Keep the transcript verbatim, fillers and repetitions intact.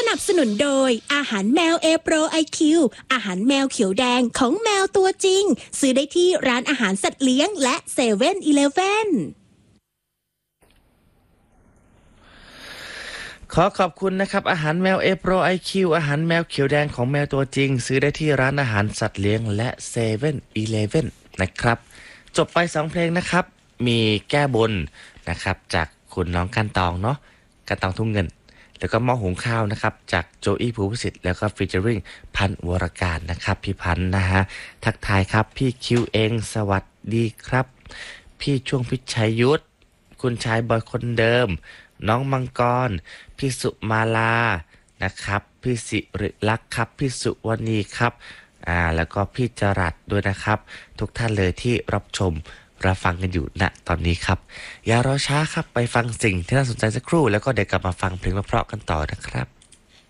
นับสนุนโดยอาหารแมวเอโปรไอคิวอาหารแมวเขียวแดงของแมวตัวจริงซื้อได้ที่ร้านอาหารสัตว์เลี้ยงและเซเว่นอีเลฟเว่นขอขอบคุณนะครับอาหารแมวเอโปรไอคิวอาหารแมวเขียวแดงของแมวตัวจริงซื้อได้ที่ร้านอาหารสัตว์เลี้ยงและเซเว่นอีเลฟเว่นนะครับจบไปสองเพลงนะครับมีแก้บนนะครับจากคุณน้องกันตองเนาะกันตองทุ่งเงินแล้วก็หม้อหุงข้าวนะครับจากโจอี้ภูพิสิทธิ์แล้วก็ฟีเจอริงพันวรการนะครับพี่พันนะฮะทักทายครับพี่คิวเองสวัสดีครับพี่ช่วงพิชัยยุทธคุณชายบอยคนเดิมน้องมังกรพี่สุมาลานะครับพี่สิริลักษ์ครับพี่สุวรรณีครับอ่าแล้วก็พี่จรัสด้วยนะครับทุกท่านเลยที่รับชมรับฟังกันอยู่ณตอนนี้ครับอย่ารอช้าครับไปฟังสิ่งที่น่าสนใจสักครู่แล้วก็เดี๋ยวกลับมาฟังเพลงเพราะๆกันต่อนะครับ